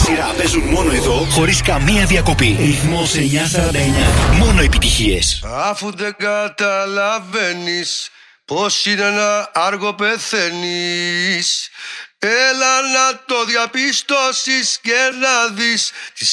σειρά παίζουν μόνο εδώ, χωρίς καμία διακοπή. Ρυθμός 949. Μόνο επιτυχίες. Αφού δεν καταλαβαίνεις πως είναι ένα άργο πεθαίνεις, έλα να το διαπιστώσεις και να δεις τις